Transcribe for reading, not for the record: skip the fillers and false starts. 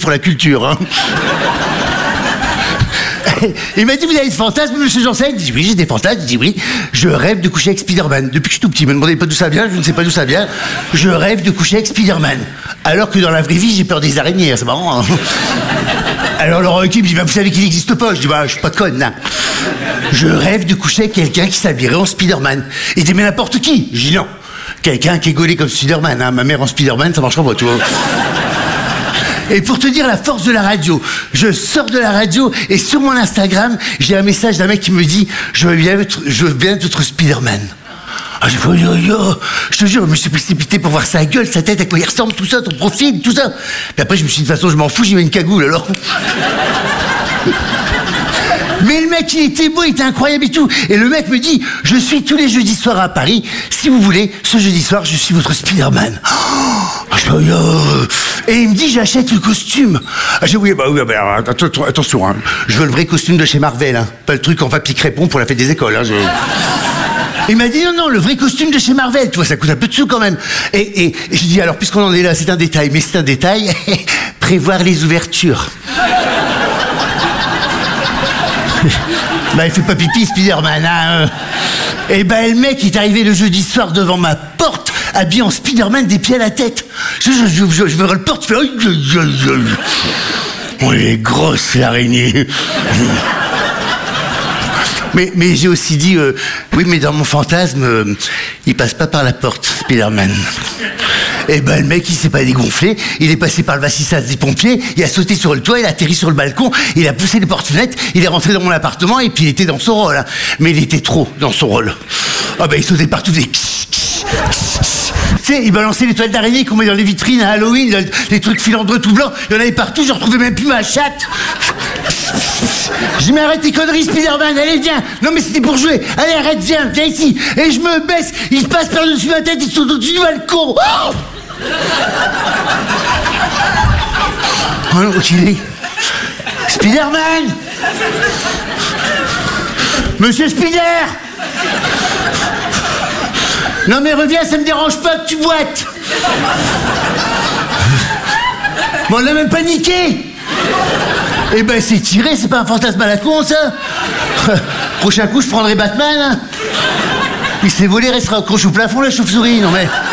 pour la culture, hein. Il m'a dit, vous avez des fantasmes, monsieur Janssen? Je dis, oui, j'ai des fantasmes. Je dis, oui, je rêve de coucher avec Spider-Man. Depuis que je suis tout petit, ne me demandez pas d'où ça vient, je ne sais pas d'où ça vient. Je rêve de coucher avec Spider-Man. Alors que dans la vraie vie, j'ai peur des araignées, c'est marrant, hein. Alors Laurent Ruquier me dit, bah, vous savez qu'il n'existe pas. Je dis, bah, je suis pas conne, hein. Je rêve de coucher avec quelqu'un qui s'habillerait en Spider-Man. Il dit, mais n'importe qui. Je dis, non. Quelqu'un qui est gaulé comme Spider-Man, hein. Ma mère en Spider-Man, ça marchera pas, tu vois. Et pour te dire la force de la radio, je sors de la radio et sur mon Instagram, j'ai un message d'un mec qui me dit « Je veux bien être votre Spider-Man ». Ah, j'ai fait « Yo, je te jure, je me suis précipité pour voir sa gueule, sa tête, à quoi il ressemble, tout ça, son profil, tout ça. » Puis après, je me suis dit « De toute façon, je m'en fous, j'y mets une cagoule, alors. » Mais le mec, il était beau, il était incroyable et tout. Et le mec me dit, je suis tous les jeudis soirs à Paris. Si vous voulez, ce jeudi soir, je suis votre Spider-Man. Et il me dit, j'achète le costume. Ah, j'ai oui, attention, hein. Je veux le vrai costume de chez Marvel, hein. Pas le truc en papier crépon pour la fête des écoles, hein. Il m'a dit, non, le vrai costume de chez Marvel. Tu vois, ça coûte un peu de sous quand même. Et j'ai dit, alors, puisqu'on en est là, c'est un détail, mais c'est un détail, prévoir les ouvertures. Bah, il fait pas pipi, Spider-Man, hein. Et bah, le mec, il est arrivé le jeudi soir devant ma porte, habillé en Spider-Man des pieds à la tête. Je veux le porte, je fais... Oh, elle est grosse, l'araignée. Mais j'ai aussi dit, oui, mais dans mon fantasme, il passe pas par la porte, Spider-Man. Et ben le mec il s'est pas dégonflé, il est passé par le vasissage des pompiers, il a sauté sur le toit, il a atterri sur le balcon, il a poussé les portes-fenêtres, il est rentré dans mon appartement et puis il était dans son rôle, hein. Mais il était trop dans son rôle. Ah ben il sautait partout des... Tu sais, il balançait les toiles d'araignée qu'on met dans les vitrines à Halloween, les trucs filandreux tout blancs, il y en avait partout, je retrouvais même plus ma chatte. Je dis mais arrête tes conneries Spider-Man, allez viens. Non mais c'était pour jouer, allez arrête, viens ici. Et je me baisse, il se passe par-dessus ma tête, ils sont au-dessus du balcon. Oh alors qu'il est Spider-Man. Monsieur Spider. Non mais reviens, ça me dérange pas que tu boites. Bon, on l'a même paniqué. Eh ben c'est tiré, c'est pas un fantasme à la con ça. Prochain coup je prendrai Batman, hein. Il s'est volé, restera accroché au plafond la chauve-souris, non mais...